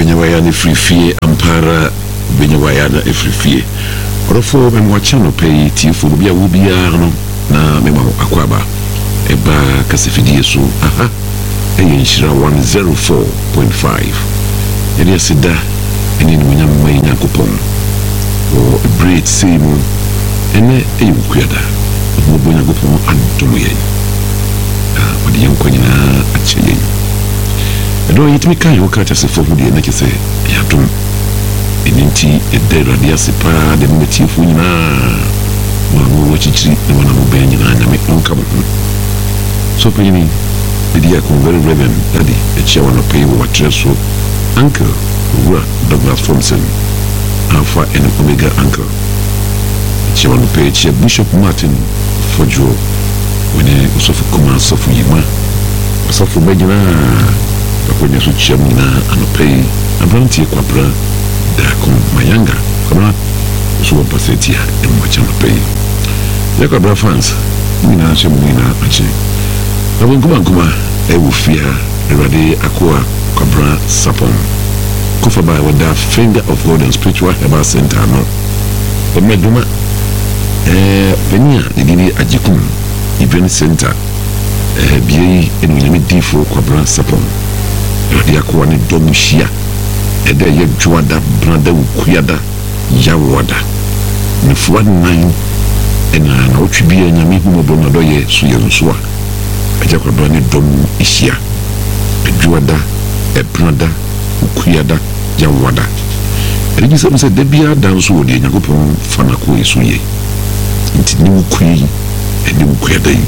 Benyawaya ni free ampara benyawaya na free orofo memwa chano pay tifu bia wubia no na mema akwaba eba kasifidi yesu aha enshira 104.5 yedi asida eni ni munyam mai nyakopon o great same ene eyukwada mo bonya gopon antomo yen wadi yankonyina acheyen edo yitimi kan yo kata se fofu de na kese yatum eninti edera dia sepa de metifu nyina mo chichiri na wana mo ben nyina na me onka mo so penini dia ko very reverend daddy echa wana pay wo watreso uncle Douglas Thompson Alpha and Omega uncle echa wana pay echa Bishop Martin Fojo when usofu kuma sofu yima sofu bejina kwenye suchi na anopei abranti kwa bra da kum mayanga kama usuwa paseti ya mwacha anopei ya kwa bra fans mina ashe mwina ache na nkuma ewufia erade akua kwa bra sapon kufa ba wada Finger of God and Spiritual Herbal Center no emeduma penia nidini ajikum event center biye enu nyame difo kwa bra sapon erade akua ni domushia ede ye juada brada ukuyada yawada ni fuad 9 ena na otwibia nyame hu mobono do ye so ye nsoa aja kwa bra ni dom ishia juada brada ukuyada yawada erigi se debia danso odi nyakopon fana ko yesu ye nti ni ukuyi edi ukuyada yi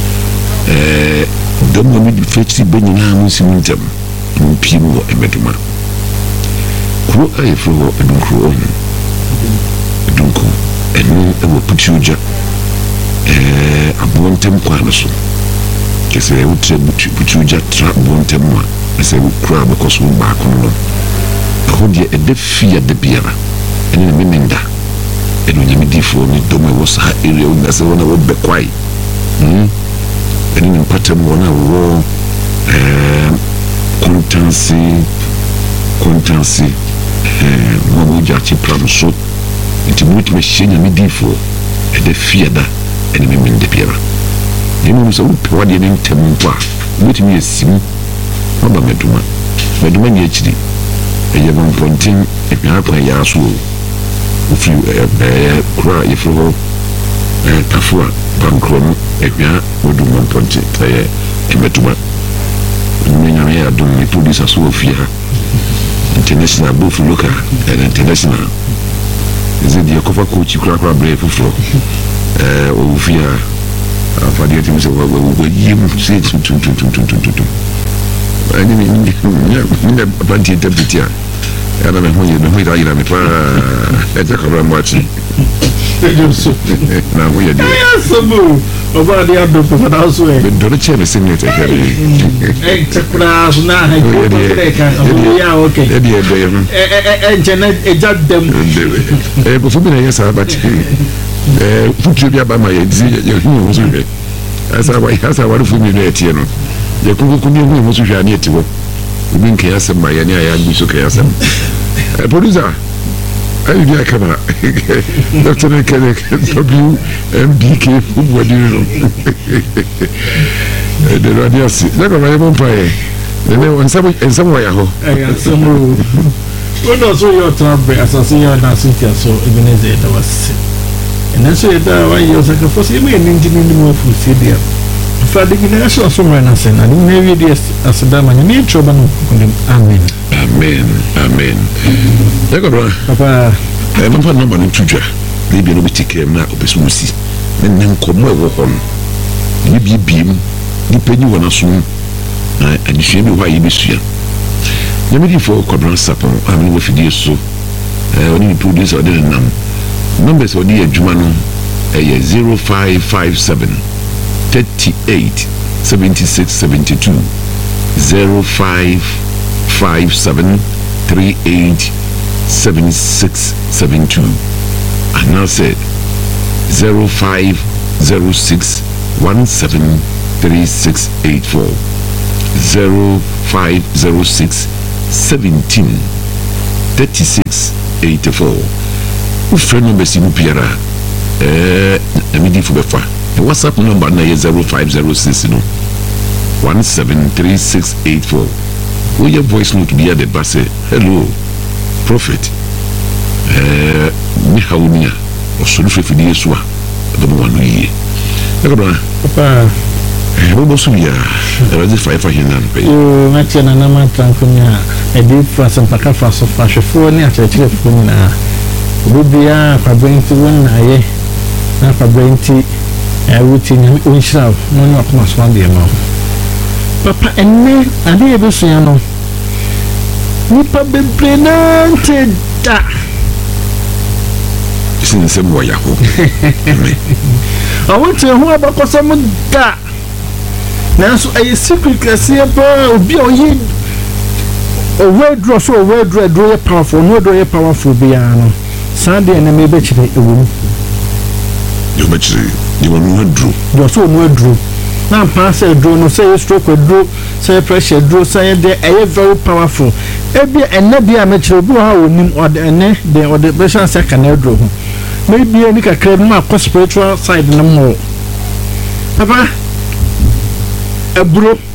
dom no mi fetchi benyina musimintam mpimo emeduma kuro ayefro edunkro edunko enu ewo putuja abontem kwa so kese utre putuja tra abontem wa ese ukra bekoso ba kono no de edefia de biara enu memenda enu nyamidifo ni domo wo sa area una se wona wo bekwai enu mpatem wona wo contancy mo jachi pramso intimate machine midifo ede fiada ene memende biara nemu so wade ne ntempa mutimi esim oba meduma ni echiri eye bon pontin e kwa ya so ofi kura ifro tafua bankron e bia oduma pontin taye emetuma nyame ya dum ni police aso ofia international both local and international is it the cover coach kura brave fufro ofia afadi ati mse we yim say tum ani ni banti interpreter ya na me hoye ira me pa eja kabra mwachi na hoye di sabu oba di ado for that so e do che me sinete kare tekura na ha ko ya okay enchene eja dem bo fo bi na yesa abati futu bi aba ma ye di ye hu so be asa wa fu mi no etie no ye kuku mi hu so hwa na eti wo bi nke ya sem ma ye ne ya gbi so ka ya sem producer ayi bi akama Dr. WMDK Fubwadiro de radiasi nako ma yebo mpae ne ensamo wa yaho ensamo wono so yo trabe asasi yo na sintia so ebeneze da wasi enso yeda wa yo saka fosi eme ninjini mo fusi dia fadi gina so so mena sena ni nevi dia asadama ni choba no kundem amen Dako bro papa mampa number no tuja ni bi no bitike na obesusi ne nkomo ewo hon ni bibiem ni penyi wona so na adihwe bi wa yibesua nyamedi fo kwabran sapon amini wo fidie so oni producer de nam numbers odi adwuma no 0557 38 76 72 0557 38 7672 and now said 0506 173684 0506 17 36 84 ufre no besi mu piara amidi fu befa the WhatsApp number na 0506 no 173684 we your voice note be at the base hello prophet ni hawunia osulu fefidi yesu a do mo wanu yi papa Bobo Suya, the five for him. You met your Nana Tranconia, a deep fast and pack fast of fashion for near church for Nina. Would be a to one aye, not for brain tea, a routine we shall, no, not must one dear mom. Papa and me, I did a siano. Nipa be prenanted that. It's in the same way, I hope. I want to know about some that. Now, so a secret classy obi oye o word so word draw powerful no draw powerful biano Sunday na me be chire ewu you be chire you want draw do so no draw na pass a draw no say stroke draw say pressure draw say dey very powerful e bi enne bia me chire bu ha onim enne dey the pressure second draw ho maybe any kakra ma spiritual side na mo papa Ebro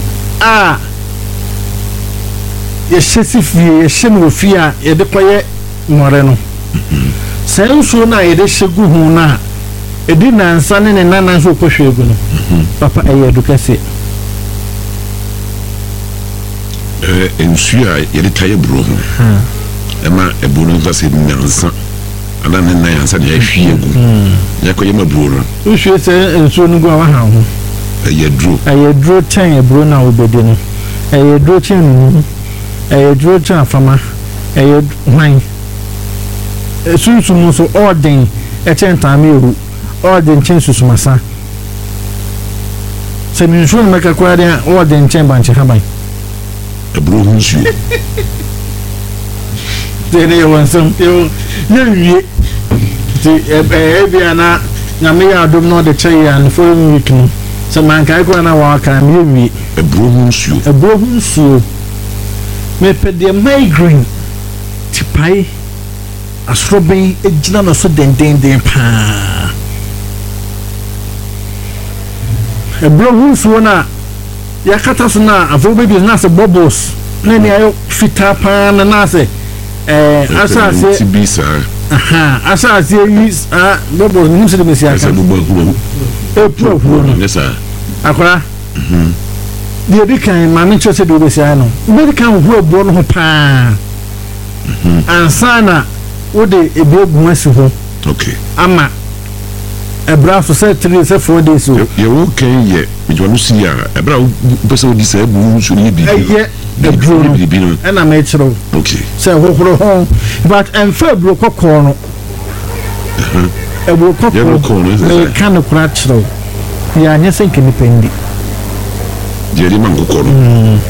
ye shesifi ye shenu fia ye de koye more no senso na ye de shegu hu na edi nansa ne nana so kohwegu no papa eye edukase ensua ye de taye bro ho ema ebro no vase nansa ana ne nan yansa de ahwiegu ya koye ma bro no uhwe se enso no go wa ha ho aye draw ten bro na obedi no aye draw ten no aye draw ten afama aye hwan sunsun so orden e chen tameru orden chen susumasa se mi nso meka kwade orden chen banche haban bro hunsu dene wonsam yo yewie ti bia na nyame ya adom no de che ya no following week no so man kai ko na wa ka mi ebro hunsu me pede migraine tipai asroben ejina no so den pa ebro hunsu na ya kata so na afo baby na se bubbles na ni ayo fita pa na se asase tibisa asase is bubbles ni se de mesia ka nessa akora de bi kan ma me chose do be sia no be kan hu ebo no ho pa ansana wo de ebegun asi ho okay ama ebra so say 3 say 4 days so ye wo kan ye me no si ya ebra pese wo di say ebu so ni bi bi no na me chiro okay say ho ho but en fa bro kokko no ebu kokko me kan kura chiro ya nya senke ni pendi jeri man kokoro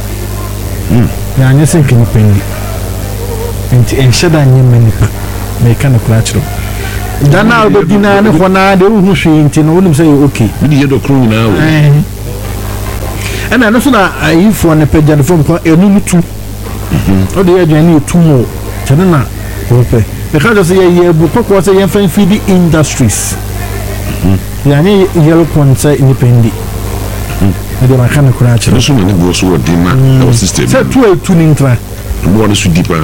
ya nya senke ni pendi enti en shada nya manipa me kan kura chiro dana obedina ne hona de hu hwi enti no wonim say okay bi ye do kro nyina wo ana no so na ayifo ne pagya de fom ko enu mutu o de ya ni tu mo tena na ope because ye bu kokko say ye fan feed industries yani yellow concept independent de makana kura chiro so ne go so de ma our system se tu ni ntra mo na su dipa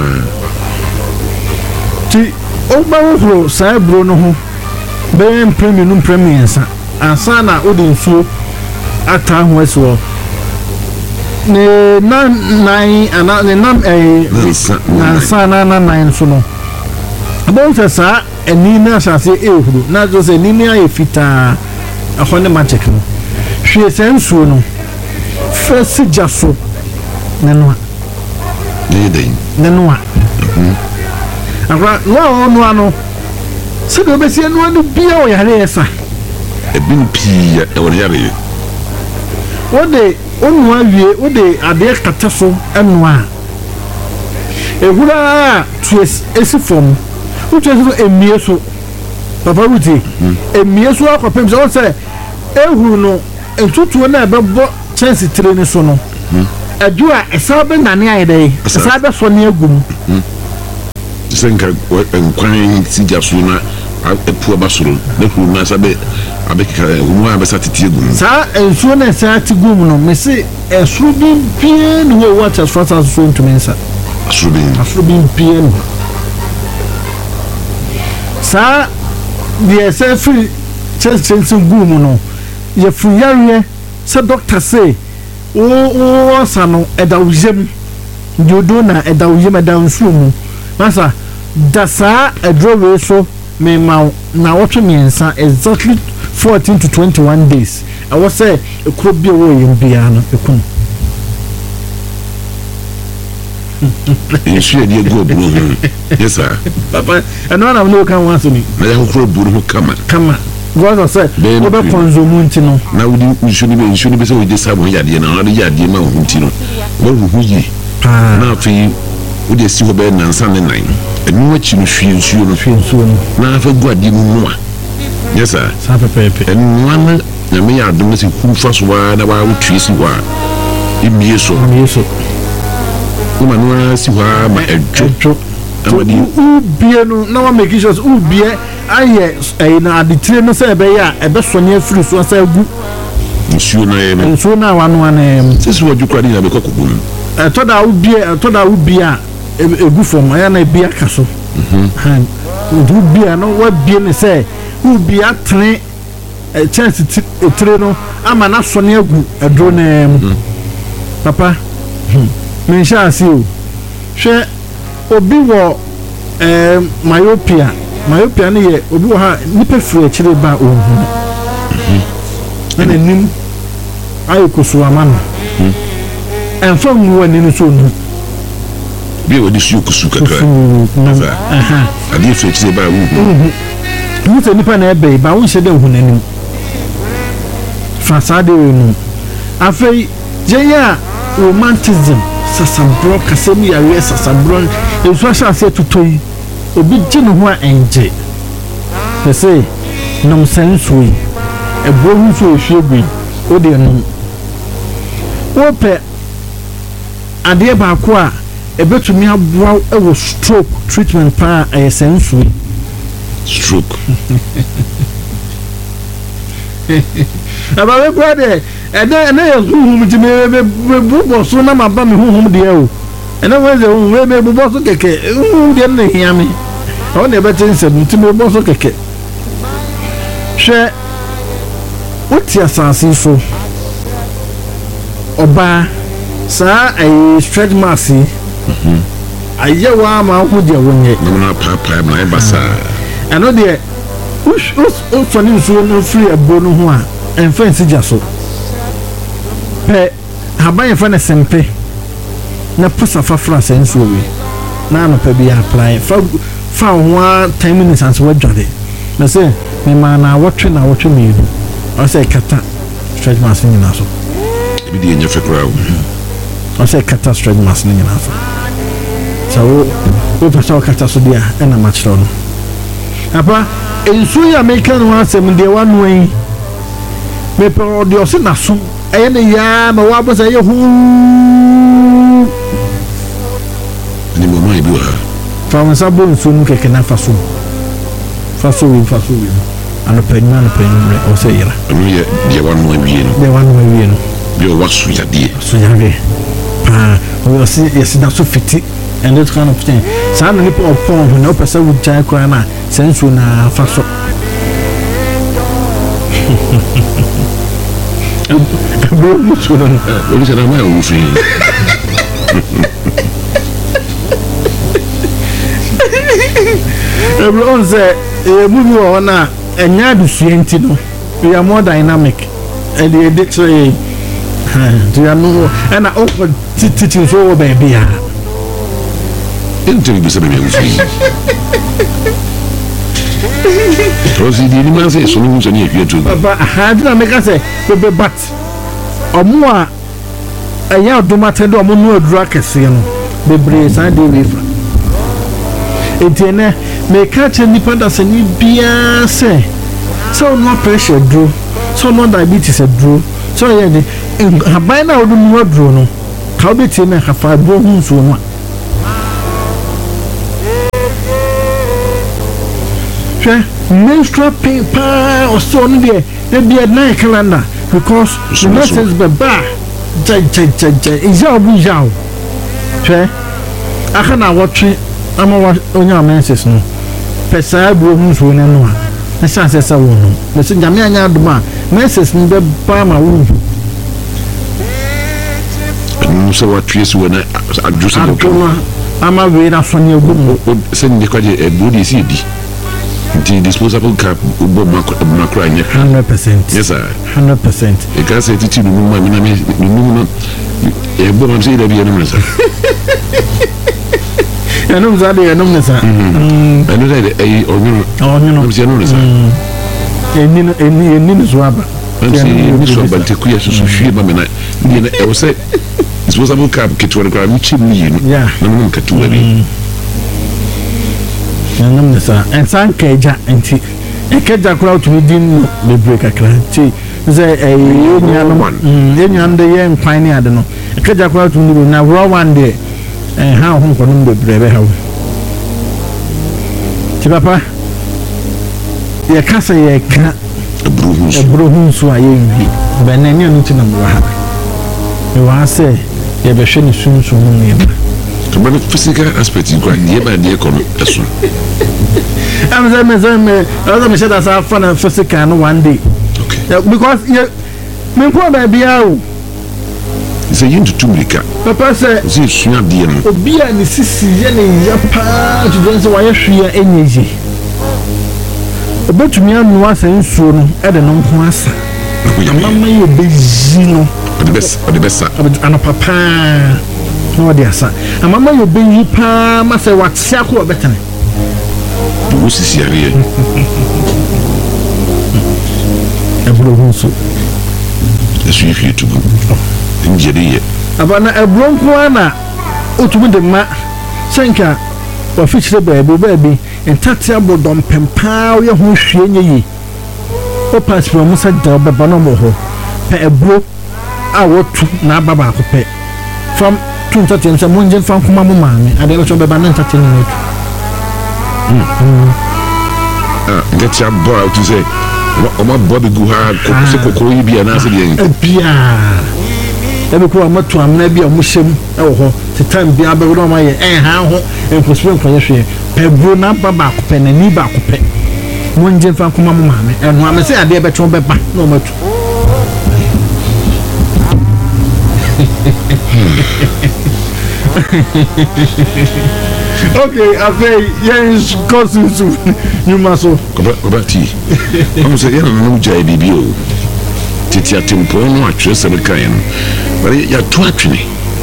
ti o ba wo sa bro no ho be premium sa ansa na o de nsuo ata ho eso ne na nine ana ne nam na sa na nine so no bon sa eni na asase ehuru na jo se ni aye fita ahone magic no hwe sensuo no first jaso neno agora no ano se do be se no anu bia o yare esa ebin pia e won yare ode onu awie ode ade kata so enu a ehura tu esifom uche so emie so papa ruti emie so akopem so say ehuru no entutuo na bebo chance tire ni so no adua esa be nane ayede esa be so ne agum senka nkwan sija so na epu abasoro na hu na sabe abeka hu abesa titi agum sa ensuo na esa tigum no me se esuru bi pie no we watch as fast as so to mensa asuru bi pie no sa the esa free chance gum no ye fuyare se doctor say o sano edawjem jodo na edawjem edansuo mu masa dasa edrowe so me ma na woto miensa exactly 14 to 21 days I was say ekro bi wo yembia no ekun Yesu edi go buru yes sir papa and one of no kan wan so ni na ya kro buru kama God said oba consume ntino na wudi nshuni be se we dey sabo yade na na yade ma hu ntino wo hu yi na afi wudi si ho be nansa ne nan enu achi no hwie nsuo no na afa guade mu no yes sir sa pepe enu na na me ya dum se hu fa so wa na wa wutue si wa imie so kuma no si wa ma edwo amadi ubie no na wa make sure ubie aye na aditire no say be ya ebe so ne afiri so say gu nsuo na wa no na sisi wo dwukra ni na be kokogum toda ubie a egu fom aya na bia kaso han ubie no wa bie ne say ubie atene chance tire no ama na so ne agu edro na papa me sha asi o hwe obi wo myopia ne ye obi wo ha nipa firi akire ba ohun na nim ayikoso amano enfam wo ni no so no bi wo di su kusu kakra adi firi akire ba ohun muta nipa na ebe ba wo hye de ohun anim fasade we no afei jeya romanticism sasabro kasemi ya sasabro esu sha se tutoi obi gine ho a enje they say nom sense we ebo hu so hwegui o de no wo pe ade ba ko a ebetumi aboa ewo stroke treatment pa a sense we stroke aba we kwa de ene ye huhum ti me bubo so na maba me huhum de o ene we ze we me bubo so keke huhum de na hia me o ne be tin se ti me bubo so keke hwe uti asasi so oba sa ai stretch marks aye wa ma hu de wonye na papa na e basa eno de us fani so no free abo no ho a enfensi jaso pe haban fa na sempe na pusa fa fra sense we na no pe bi apply fa ho 10 minutes and so dwade na say me ma na wotwe me o say kata stretch marks ni na so bi di enye fe kra o say kata stretch marks ni na so we pasa kata so dia na machro no apa ensu ya make no asem de wanu yi me pe o de o se na so eye ne ya ma wa bo se ye hu ni mo mai bi ha fa ma sabo nsu nu keke na faso wi ano pe re o se yira anu ye de wanu awie no bi o wasu ya die pa o se yes na so fiti and that kind of thing sa no ni po pon no person would try kwa na sense na faso bro mucho no o se na mai o fi bro on say movie o na enya adusuenti no we are more dynamic and the dictionary do you know and I open teaching so baby ya enteri bi se be mi fi Rosi di ni man say so no so ni ehwe to baba ha na make say be bat omo a enya odomate do omo no adura kese no bebre san de we fra etene me ka che nipa da se ni bia se so no pressure dro so no diabetes dro so ye de habai na odu no dro no ka obeti me ka fa bro hu so no hwe menstrual pain pa o so no de be na calendar because the message be ba ja obu ja hwe aka na wotwe ama wa onya menses no pesa bro hu so no a na chance sa wo no me se nyame anya adoma menses ni be ba ma wo so what trees when adjusa ama we na fani ogu send the kwaje body cd the disposable cap ubo makra nya 100%. Yes sir, 100%. e ka say titi no ma na me no e bo ma say da bi no sir enum zade enum ne sa enu zade ai onyu no sir eni so aba eni so aba te kuya so hwie ma me na ni na e wo say disposable cap kitwa no mi chim ni no na mo katuwa bi enum ne sa ensan keja enti ekeja kura to din le break akra ti ze enyande ye nkwan ni ade no ekeja kura to ni na raw one day ha ho nko no bebrebe ha ti papa ye kasa ye ka ebruhun so aye ngi benani anu ti na mo ha e wa se ye be hwe ni sunsun ni ba to be physical aspect you can ye ba de kono eso I'm saying that I found a physical one day. Okay. Because me ko ba bia o. It's a into tumrika. Papa say see sua de no. Obi a ni sisi ye ne ya pa to don say why hwea enyeje. Obetumi anu asa nsuo no e de no ho asa. Mama ye beji no. The best. Ana papa no de asa. Mama ye beji pa ma say what sia ko obetene. Who's is here? Ebro so. Yes, you here to go. Injiri. Abana ebro ko ana otumi de ma senka wa fichire baby entati abodom pempa ye ho hwie nyi o passport mu sa da baba no mo ho pe ebro a wotu na ababa ko pe from 2030 nsa mo nje fa kuma mo maame ade lo so baba na entati ni no get your boy out to say my bobby go hard kokoko yi bia na se de bia ebe ko amatu amna bia mo hyem e wo ho tetan bia be no ma ye ha ho enkospre nkoye hwe pe bro na baba ko pe na ni ba ko pe mo nje fa kuma mo maame eno ame se ade be tron be ba na o matu Okay, afei yes cousins you must obati I'm say you no jai bibi o titi atempo no atwe se be kan no but ya to atwene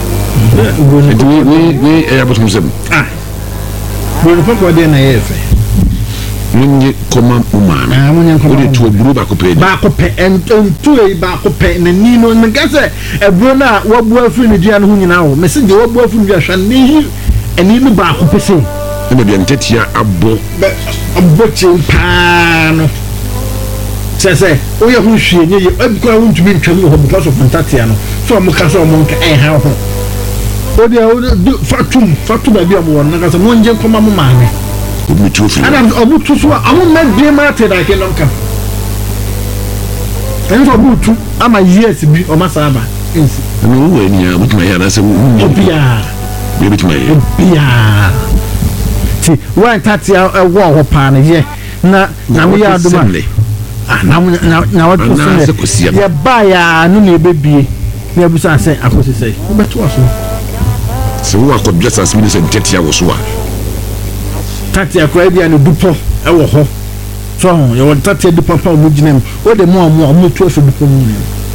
we about him we papa dey na yefe munye koma umana munye koma we to buru ba ko pe entu e ba ko pe na ni no nka se ebro na wabu afiri ni dua no hu nyina wo me se de wabu afiri dua hwa ni eni ni ba ko pese ina bi entetia abo chimpano se o ye hu hwie nye e bi kwa hu ntumi ntwam ho because of entatia no so mo ka so mo nka ha ho o de fatum bi am won na ka so mo nje koma mo maane obi tufu ana obu tufu amu medie ma te da ke no nka enso obu tu ama yes bi o ma saba ensi no wo eni a mutuma ya na se obia bebe tuma ye obia ti wa tatia wo ho pa na ye na me ya aduma na what was ya ba ya no na bebie na abusa se akosi sei beto aso se wo akobia sase mi se tetia wo so a tatia kwa bia no dupo e wo ho so ye won tatia dupo pa mo ginem o de mo tu aso dupo mu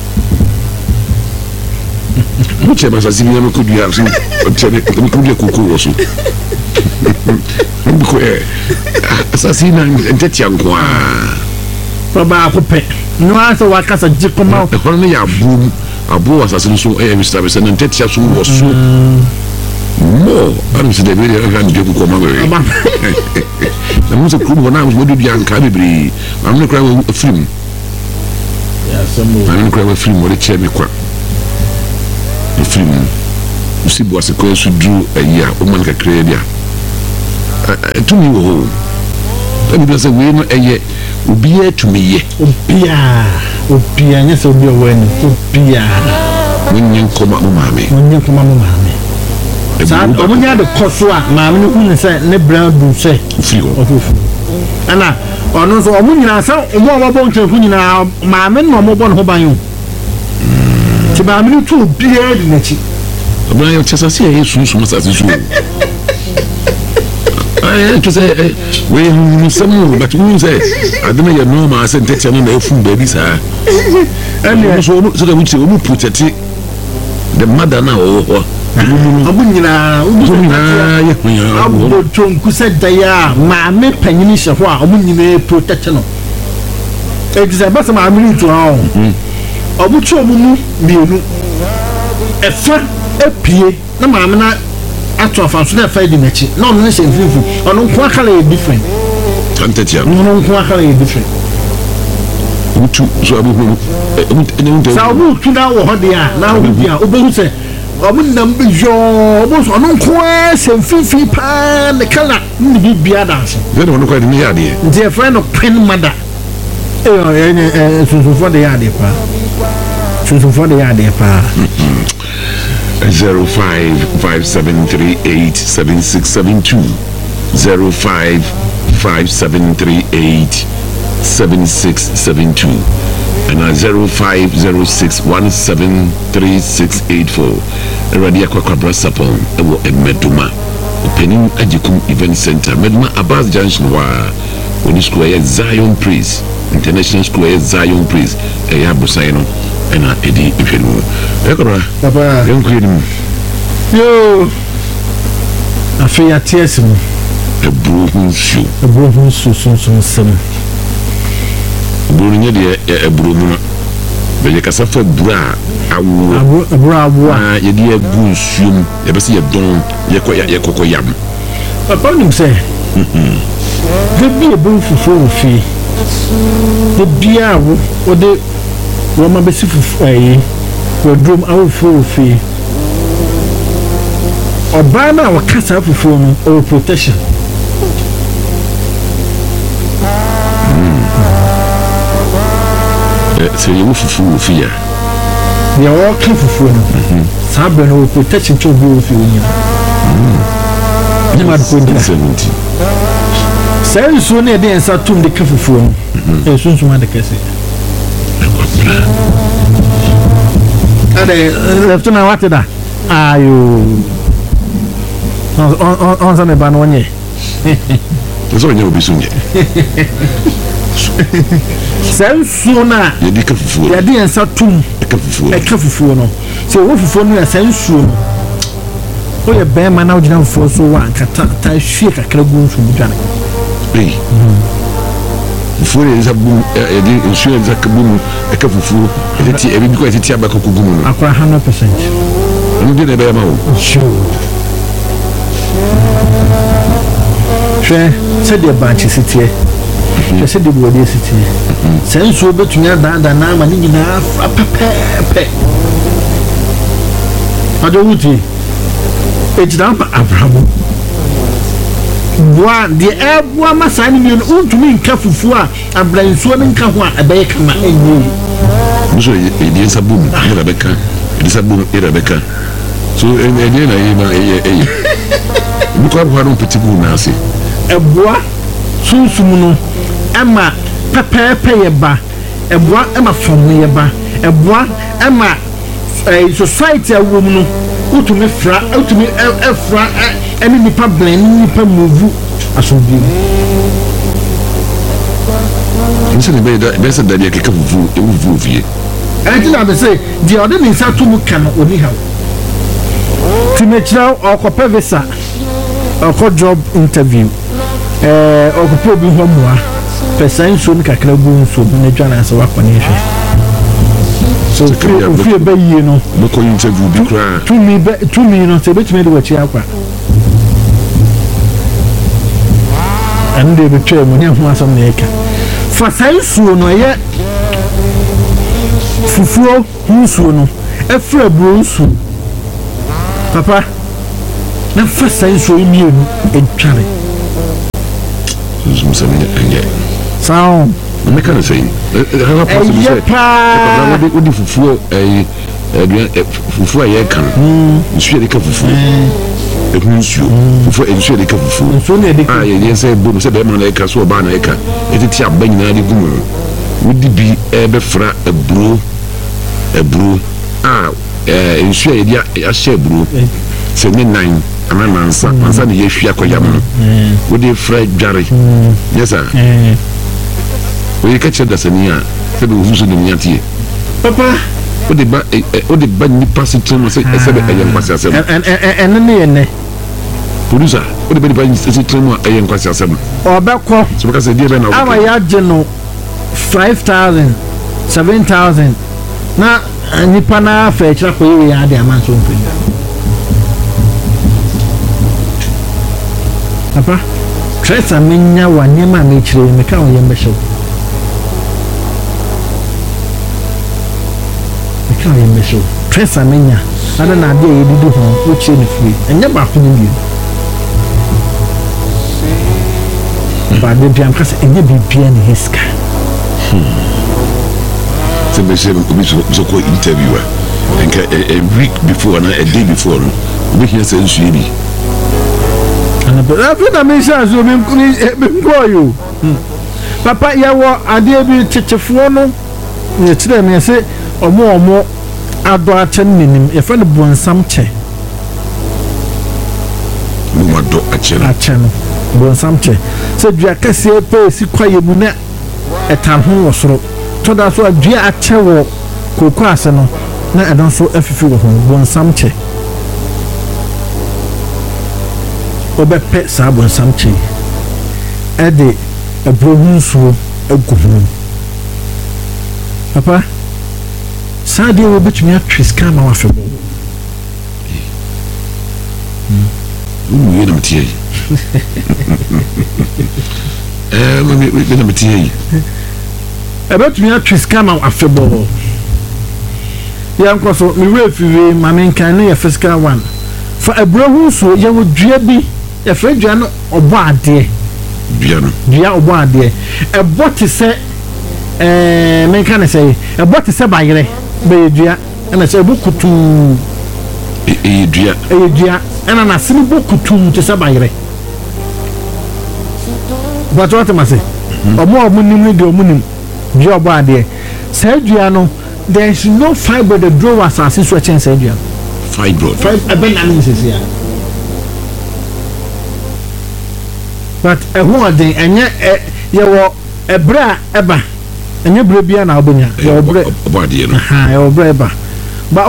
mo che ba sase mi na ko dua so tebe ko dua koko wo so ko sase na tetia kwa baba ko pe no asa wa kasa jikoma e hono ya abu asase so e Mr. Besen na tetia so wo so mo am se de be ran de ko ma we na mo se kru na mo do dia nka bebri am ne kra wo film ya so mo am ne kra wo film wo de che me kwa film usi bo asekwa su dru ayi a o man kakra dia to me wo and because we no eye obi to me ye obia nya so obi o wani obia wonye nkoma mo maame sa omunya de koso a maame no hu ne se ne brand du se free go ana ono so omunyina sa omo bo ntwe hu nyina maame no mo bo no ho ban ti maame no tu obia de nachi obia yo chesa se e sunsun sa se su to say we some but who say I don't know no ma say tete no na efu baby sa and so that we say we protect the mother na o omunyina abu tonku se daya maame panyini hye ho a omunyina protect no example sama amiri to ha obu cho mu mienu efa epie na maame na ato afanso na fa di nachi no no se mfifu ono nko akala e different tantetia no nko akala e different utu so abu sa obu tu na wo ho de a na obu bia obehu se obu nam bejo obu so ono nko se mfifi pa ne kala ni bibia dance ze no ko ni ya de the friend of pen mother so for the yard pa so for the yard pa 0557387672 0557387672 and 0506173684 Radio Kwakwa Sapon ewo Meduma Opening Ajikum Event Center Meduma Abbas Junction wa Oni Square Zion Praise International Square Zion Praise eya busaino ena edi ifenu ekora papa yankuidim yo afia tiesimu ebruhun su sem buru nye de ebruhun be kasafa bura awu abura ye de ebu sum ye be se ye don ye kokoyam papa nim se de bi ebu fufu fi de bia wo de Roma be fufu ayi wo drum awufo fi obana wa kasa fufu no or protection se ye fufu fi ya ye wo ka fufu no sabe no protection to bi fi nyina ni ma ko ndira 70 sai so ne de ensa tum de ka fufu no e sunsun de kase ade leftuna watida ayo on sa me ba no nye so nye obi sunye sensu na ye di ka fufu ye di ensa tum ka fufu no so wo fufu no ya sensu no o ye be ma na ogina fufu so wa nkata ta hwie kakra gu nsu budwane fufu ye zabu e di nsu ye zakabu e ka fufu e ti e bi ko e ti abaka kugu no akwa 100% ndi ne be ma o sure se de banchi sitie se de bodi sitie senso betunya danda na ma ni nyina pepe ado wuti ejida pa abramo boa de eboa masani mi untumi nka fufu a abransuo ne nka ho a abaye kama enyi muso e di sabum e Rebecca e di sabum e Rebecca so e na e ma e buko ko no petibu na ase eboa sunsum no ema pepepe ye ba eboa ema fom ye ba eboa ema society awom no utumi fra utumi efra eni nipa blend nipa move asobi nse ne be se da dia keka fufu e wuvu vie enti na be say di ode ni sa to mu kan oni ha timechira okope visa oko job interview okope bi ho moa person so ni kakra gu so na dwana se wakone hwe so fi be yi no mo ko interview bi kra to me no se betime de wachi akwa ande be twa mo ne ho asam na eka fa sai suo no ye fufuo husuo no efra bronsu papa na fasa nso emienu entware zum sami anye sound me kan say ha possible say pa odi fufuo fufuo ye kan nsu ye ka fufuo nsu fufuo nsu ye ka fufuo nsu ne de ye say bo say be man na ka so ba na ka etiti aba nyina de gumu wodi bi be fra ebro nsu ye dia ahye ebro se ne nan anansa ansa ne ye hwia koyam no wodi fra dware yes sir we catch the senia se be wusu de nyatie papa o de ba ni pass tren se be ayen kwasi asem en ne ne producer o de ba ni se tren mo ayen kwasi asem obekọ so because dey be na ama ya geno 5,000 7,000 na nipa na fa kira ko yi ya de amanso mpe papa tresa menya wa nyema me kire me ka wo yembe show kan ye mesho tresa menya ana na ade ye didu ho wo chie ne free enye ba ko ni ba de biam kase enye bibia ne hiska se be se ko interviewer and a week before and a day before we hear say nsu bi ana be na me sha so me ko yo papa ya wo ade bi tetefo no ne tire me se omo ado achen ninim e fa ne bonsam che mo ado achen bonsam che se dua kase pe si kwaye mu na etan ho wosoro to da so dua ache wo koku ase no na edon so afifi wo ho bonsam che obepe sa bonsam che ede ebrohunso aguhu papa Sadia will bet me a triscam or affable. Wait a minute. I bet me a triscam or affable. Young Crosso, me refugee, my main can a fiscal one. For a bro, so you would be a friend or bad dear. Dia or bad dear. A bot is say, men can say, a bot is a by Bedia and I say Bokutu Edia and an asini Bokutu to Sabayre. But what am I say? Or more money, the money, job idea. Sergiano, there is no fiber the draw as a situation, Sergian. Fiber, a benanisis here. But a whole day, and yet you were a bra ever. And you break beyond Albania, your body, your breba. But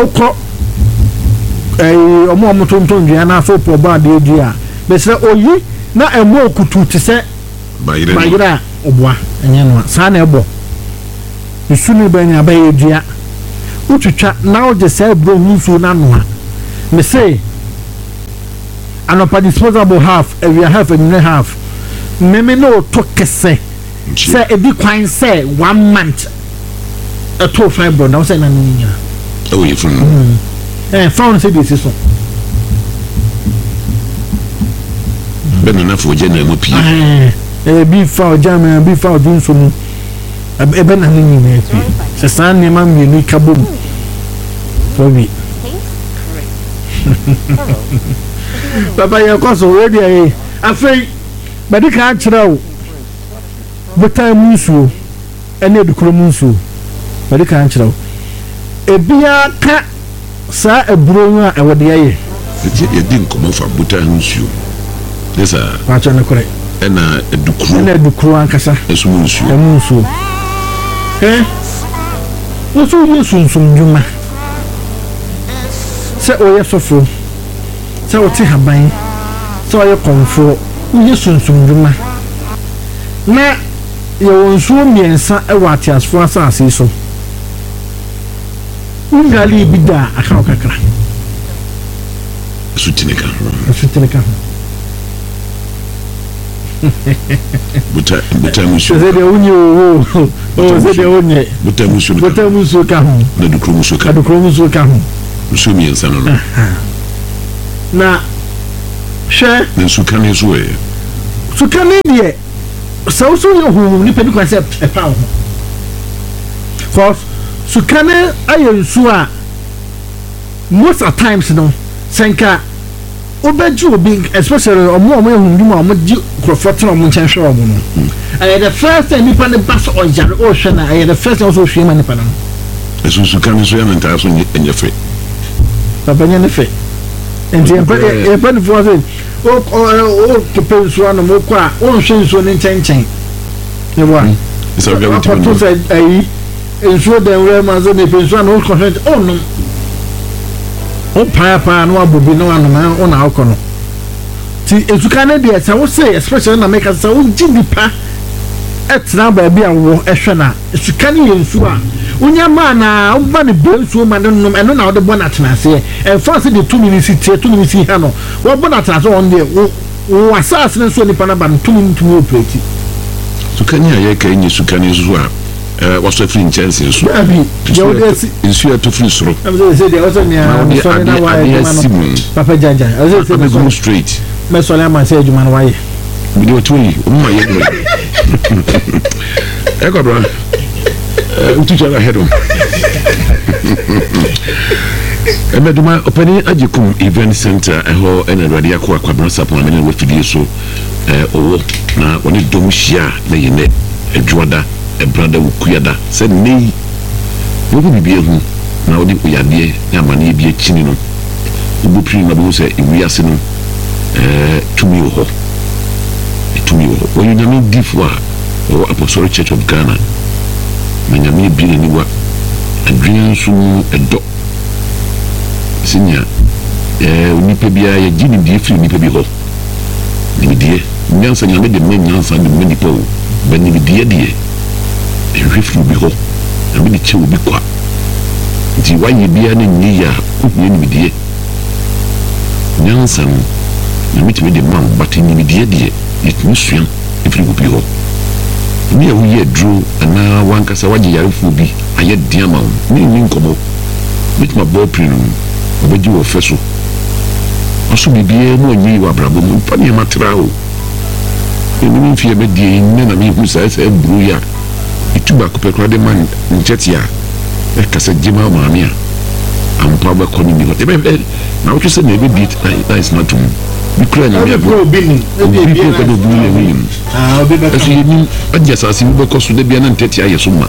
a more moton, Diana, so poor body, dear. They say, oh, ye, not a more kutu to say by Ira, Oboa, and Yanwa, San Ebo. You shouldn't be a bay, dear. What you chat now, the say, bro, who soon anwa. Me say, an upon disposable half, and we have a half. Meme no talk say. Say a big quine say 1 month a 2-5 bro now say na ninya oh you from found say this so ben na for jena mo pie be found jam be found din so mu e ben na ninya na pie se san ne ma mi ni kabom so bi papa ya koso ready eh afei badi ka chirawo Bota musu ene dukuro musu bari kan chirawo ebia ka sa eburo a ewode yaye ye din komo fa bota musu desa pa cha ne kore ena dukuro ankasa musu musu yesu juma se oye sofo se oti haban se oye konfo yesu juma na yawon su miensa ewa tiasfo asase so ngali bida aka okakra sutineka buta musu ze de unyo ze de onye buta musu ka hu na dukro musu ka hu musu miensa no na hwɛ nsukane so ɛ sukane deɛ sɛ so yɛ hu nipa bi kwa sɛ ɛpa ho for sukane ayɛ nsu a most of times no senka obɛgye obi especially ɔmo ehun dwuma ɔmo di krɔfɔ tena ɔmo nkyɛn hwɛ ɔmo no ɛyɛ the first time nipa ne ba so ɔyare ɔhwɛ na ɛyɛ the first time ɔso hwɛ ma nipa no sukane so yɛ ne ntaa so nyɛ fɛ papa nyɛ ne fɛ nti yɛpɛ ne fo sɛ o kepɛ nsuo ano mo kɔ a ɔnhwɛ nsuo ne nkyɛnkyɛn ne bo a ɔkɔto sɛ ayi nsuo da nwura ma so ne pɛ nsuo ano ɔkɔhwɛ ɔnom o paa no abobi no anoma o na akɔ no ti esuka ne de sɛ wo say especially na make sɛ wo gi nipa etna ba bia wo ehwɛ na esuka ne yɛ nsu a wonya ma na wo ba ne be nsu ma ne nom eno na wo de bɔ na tena se e fa se de 2 minutes tie 2 minutes ha no wo bɔ na tena se on de wo asase ne so nipa na ba 2 minutes wo operate suka ne ayɛ ka nye suka ne so a waso free chance so nsu ya to free soro say dey also near so na why papa jaja I say go straight me so na man say adwuma na why we dey to yi o ma ye do e ko bra utu jara hedo emeduma opani ajikum event center eho ena radio akwa kwabra sapon na we fidie so owo na oni dom hia na ye ne adwoda brother ukuyada said nei wo bibie hu na odi uyade na amane bi akini no ubu pri na bo se ewiase no tumi ho wo you know diffwa o Apostolic Church of Ghana na nyame bi ni wa adwen so edo sinya onipa bia ye gini die firi nipa bi ho ni die nyansa nyame de nyansa de nipa o ba ni die die reflu bi ho na bi che obi kwa nti waye bia na nyi ya ohie ni bidie nyansa no na mitime de man but ni bidie die itumi suan efri obi ho ni ya wuye dro ana wankasa waje yarefu bi aye diama ni nkomo mitma ball prin obeji wo feso aso bibie mo nyi wa brabo mo pa ni matra o ni mfie be die ni na mi hu sa bru ya ituba kopekra de man nchetia e kasa jima maamia ampa ba koni mi hote be na wo se na be beat that is not to bi kra nya bi go bini bi ko do bini ni obi be so ni adjasa si bi ko so de bia na ntetia ye so ma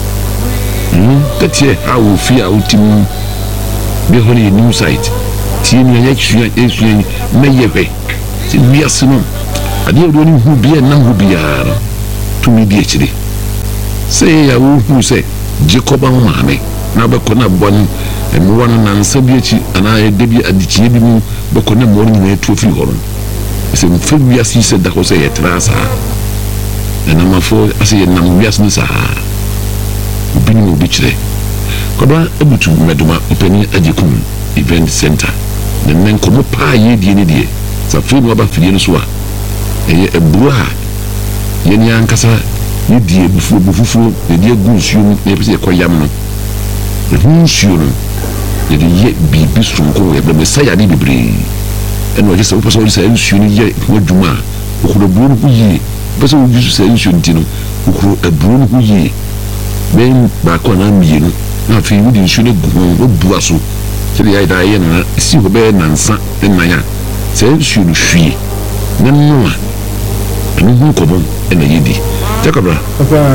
tetie a wo fi a utim bi holi new site ti ni anya tsua esua na ye be ti bia sino ade do ni hu bia na hu bia to mi bi echire say ya hu say Jacob amane na be ko na bon emu wan na nsa bi echi ana e de bi adichie bi mu be ko na mo ni na etu ofiri horon se mfe bi asi se da ko se yetra sa na mafo asi ye nam bi asi sa bi ni obi kire ko ba ebutu meduma opani ajikum event center na men ko mo pa ye die ni die sa fi no ba fie no so a e ebura ye ni ankasa ni die bufufu de die gunsuo ne pese ko yam no gunsuo no de ye bibi sunko ye be saya ni bibre eno je se o pese o se nsuo ni ye wadwuma okuro buru no yi pese o bisu se nsuo ntino okuro eburu no yi ben ba ko na mienu na fi wudi nsuo ne gu o bu aso se de ya da ye na si ho be nansa na ya se nsuo no hwie na no a eno hu ko bon na yedi Jakobra. Papa.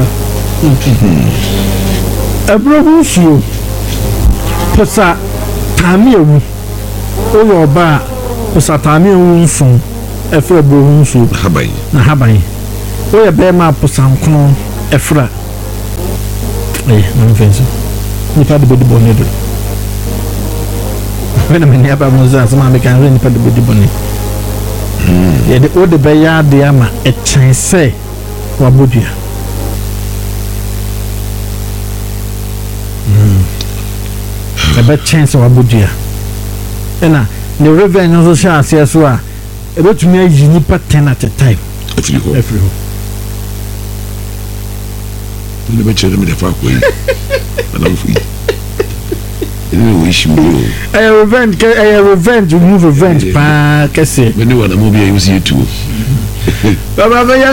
Abrohu suo. Pesa tami ewu. O oba pesa tami ewu nson. Efra abrohu suo. Haban. Na haban. O ye be ma pesa nkono efra. Na mfenso. Nipa de bodi bonedo. Wena me niaba moza sama me kan nipa de bodi bone. Ye de o de be ya de ama e chense wabudia ebe chance wabudia ena ne revenue so sha ase so a ebetumi ayi nipa 10 at a time every ho ni be chere me de fa ko yi ana fu we issue revenge move revenge pa kese when you want to move here you see it too baba